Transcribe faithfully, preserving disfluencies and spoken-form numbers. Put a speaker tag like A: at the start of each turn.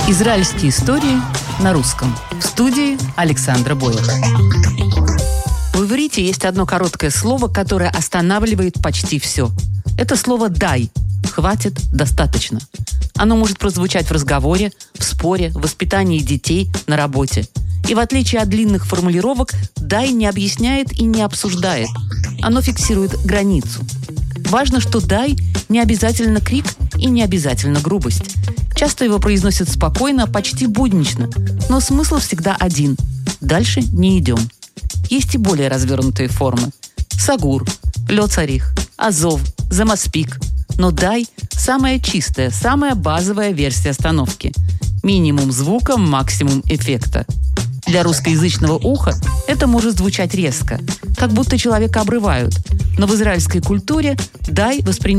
A: Израильские истории на русском. В студии Александра Бойлова. В иврите есть одно короткое слово, которое останавливает почти все. Это слово «дай». Хватит, достаточно. Оно может прозвучать в разговоре, в споре, в воспитании детей, на работе. И в отличие от длинных формулировок, «дай» не объясняет и не обсуждает. Оно фиксирует границу. Важно, что «дай» не обязательно крик и не обязательно грубость. Часто его произносят спокойно, почти буднично, но смысл всегда один. Дальше не идем. Есть и более развернутые формы. Сагур, лё царих, азов, замаспик. Но «дай» – самая чистая, самая базовая версия остановки. Минимум звука, максимум эффекта. Для русскоязычного уха это может звучать резко, как будто человека обрывают. Но в израильской культуре «дай» воспринимается